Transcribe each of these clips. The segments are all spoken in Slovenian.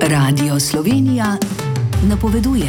Radio Slovenija napoveduje.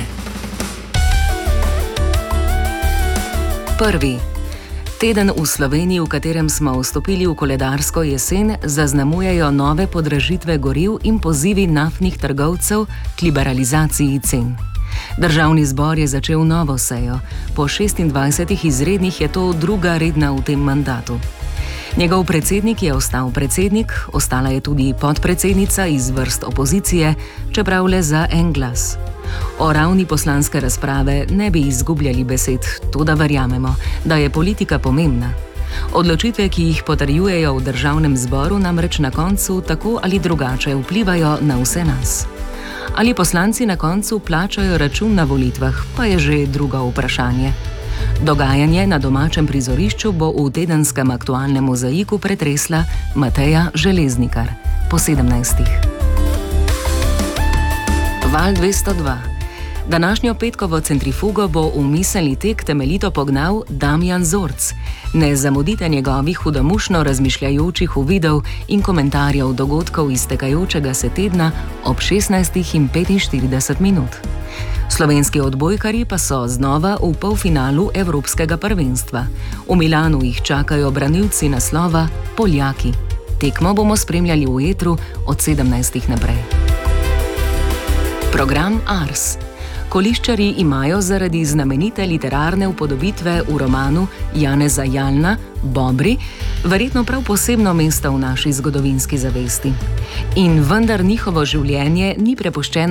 Prvi. Teden v Sloveniji, v katerem smo vstopili v koledarsko jesen, zaznamujejo nove podražitve goriv in pozivi naftnih trgovcev k liberalizaciji cen. Državni zbor je začel novo sejo. Po 26 izrednih je to druga redna v tem mandatu. Njegov predsednik je ostal predsednik, ostala je tudi podpredsednica iz vrst opozicije, čeprav le za en glas. O ravni poslanske razprave ne bi izgubljali besed, toda verjamemo, da je politika pomembna. Odločitve, ki jih potrjujejo v državnem zboru, namreč na koncu tako ali drugače vplivajo na vse nas. Ali poslanci na koncu plačajo račun na volitvah, pa je že drugo vprašanje. Dogajanje na domačem prizorišču bo v tedenskem aktualnem mozaiku pretresla Mateja Železnikar po 17. Val 202. Današnjo petkovo centrifugo bo v miselni tek temeljito pognal Damjan Zorc. Ne zamudite njegovih hudomušno razmišljajočih uvidov in komentarjev dogodkov iztekajočega se tedna ob 16:45. Slovenski odbojkarji pa so znova v polfinalu Evropskega prvenstva. V Milanu jih čakajo branilci naslova Poljaki. Tekmo bomo spremljali v etru od 17. naprej. Program Ars. Koliščarji imajo zaradi znamenite literarne upodobitve v romanu Janeza Jalna Bobri verjetno prav posebno mesto v naši zgodovinski zavesti. In vendar njihovo življenje ni prepuščeno